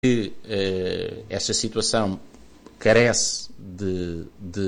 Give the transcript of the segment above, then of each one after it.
que esta situação carece de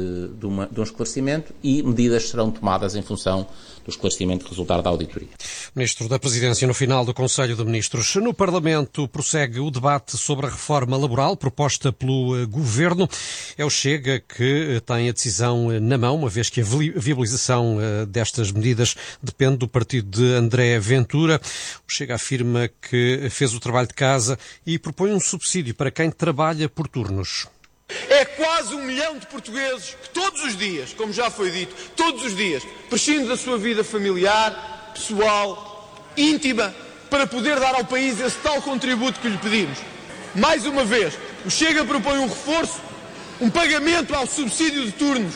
um esclarecimento e medidas serão tomadas em função do esclarecimento que resultar da auditoria. Ministro da Presidência, no final do Conselho de Ministros. No Parlamento prossegue o debate sobre a reforma laboral proposta pelo Governo. É o Chega que tem a decisão na mão, uma vez que a viabilização destas medidas depende do partido de André Ventura. O Chega afirma que fez o trabalho de casa e propõe um subsídio para quem trabalha por turnos. É quase 1 milhão de portugueses que todos os dias, como já foi dito, todos os dias, prescindem da sua vida familiar, pessoal, íntima, para poder dar ao país esse tal contributo que lhe pedimos. Mais uma vez, o Chega propõe um reforço, um pagamento ao subsídio de turnos,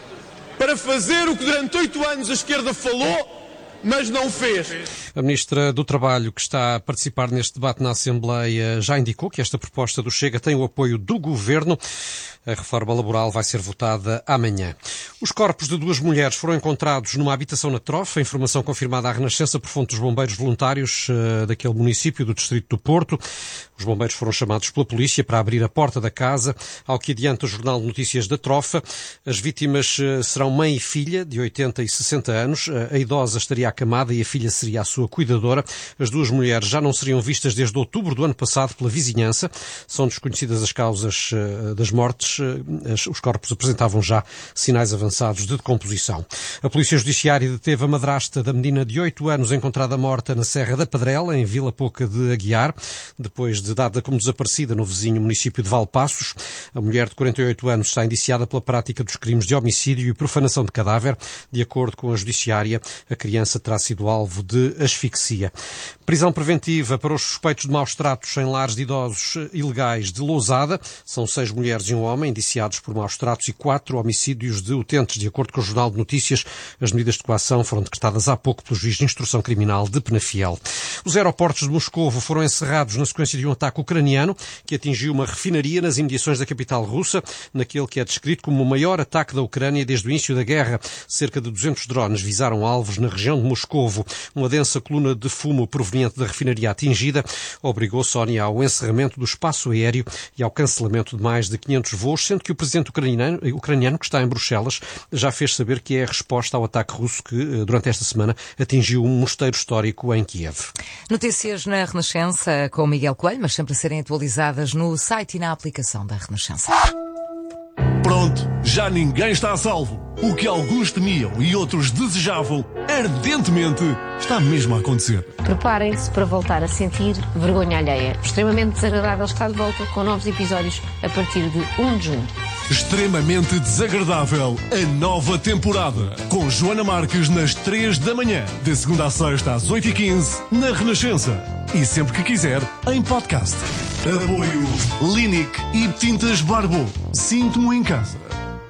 para fazer o que durante 8 anos a esquerda falou, mas não fez. A Ministra do Trabalho, que está a participar neste debate na Assembleia, já indicou que esta proposta do Chega tem o apoio do Governo. A reforma laboral vai ser votada amanhã. Os corpos de 2 mulheres foram encontrados numa habitação na Trofa, informação confirmada à Renascença por fonte dos bombeiros voluntários daquele município do distrito do Porto. Os bombeiros foram chamados pela polícia para abrir a porta da casa, ao que adianta o Jornal de Notícias da Trofa. As vítimas serão mãe e filha, de 80 e 60 anos. A idosa estaria acamada e a filha seria a sua cuidadora. As 2 mulheres já não seriam vistas desde outubro do ano passado pela vizinhança. São desconhecidas as causas das mortes. Os corpos apresentavam já sinais avançados de decomposição. A Polícia Judiciária deteve a madrasta da menina de 8 anos encontrada morta na Serra da Pedrela, em Vila Pouca de Aguiar, depois de dada como desaparecida no vizinho município de Valpassos. A mulher de 48 anos está indiciada pela prática dos crimes de homicídio e profanação de cadáver. De acordo com a Judiciária, a criança terá sido alvo de asfixia. Prisão preventiva para os suspeitos de maus tratos em lares de idosos ilegais de Lousada. São 6 mulheres e um homem indiciados por maus tratos e 4 homicídios de utentes. De acordo com o Jornal de Notícias, as medidas de coação foram decretadas há pouco pelo juiz de instrução criminal de Penafiel. Os aeroportos de Moscovo foram encerrados na sequência de um ataque ucraniano que atingiu uma refinaria nas imediações da capital russa, naquele que é descrito como o maior ataque da Ucrânia desde o início da guerra. Cerca de 200 drones visaram alvos na região de Moscovo. Uma densa coluna de fumo proveniente da refinaria atingida obrigou Sónia ao encerramento do espaço aéreo e ao cancelamento de mais de 500 voos, sendo que o presidente ucraniano, que está em Bruxelas, já fez saber que é a resposta ao ataque russo que, durante esta semana, atingiu um mosteiro histórico em Kiev. Notícias na Renascença com o Miguel Coelho, mas sempre a serem atualizadas no site e na aplicação da Renascença. Pronto, já ninguém está a salvo. O que alguns temiam e outros desejavam ardentemente está mesmo a acontecer. Preparem-se para voltar a sentir vergonha alheia. Extremamente desagradável está de volta com novos episódios a partir de 1 de junho. Extremamente desagradável, a nova temporada. Com Joana Marques nas 3 da manhã, de segunda a sexta às 8h15, na Renascença. E sempre que quiser, em podcast. Apoio Linic e Tintas Barbo. Sinto-me em casa.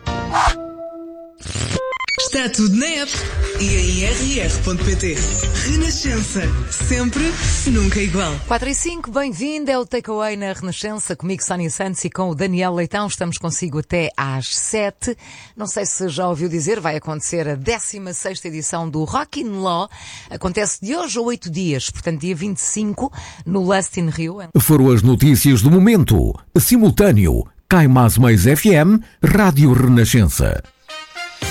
Está tudo na app e em rr.pt. Renascença. Sempre, nunca igual. 4:05, bem-vindo. É o Takeaway na Renascença. Comigo, Sónia Santos, e com o Daniel Leitão. Estamos consigo até às 7. Não sei se já ouviu dizer, vai acontecer a 16ª edição do Rock in Law. Acontece de hoje a 8 dias, portanto, dia 25, no Lust in Rio. Foram as notícias do momento. Simultâneo. Cai Mais FM, Rádio Renascença.